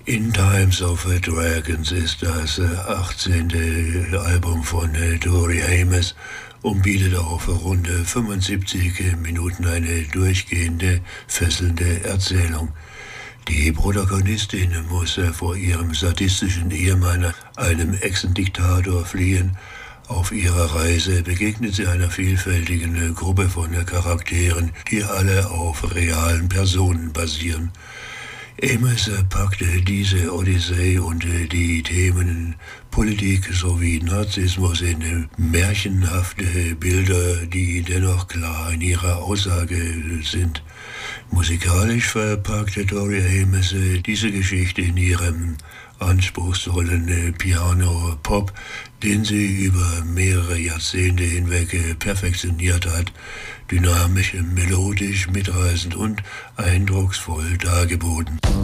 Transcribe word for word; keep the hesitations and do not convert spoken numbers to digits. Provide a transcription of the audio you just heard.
In Times of Dragons ist das achtzehnte Album von Tori Amos und bietet auf rund fünfundsiebzig Minuten eine durchgehende, fesselnde Erzählung. Die Protagonistin muss vor ihrem sadistischen Ehemann, einem Ex-Diktator, fliehen. Auf ihrer Reise begegnet sie einer vielfältigen Gruppe von Charakteren, die alle auf realen Personen basieren. Amos packte diese Odyssee und die Themen Politik sowie Narzissmus in märchenhafte Bilder, die dennoch klar in ihrer Aussage sind. Musikalisch verpackte Tori Amos diese Geschichte in ihrem anspruchsvollen Piano-Pop, den sie über mehrere Jahrzehnte hinweg perfektioniert hat, dynamisch, melodisch, mitreißend und eindrucksvoll dargeboten.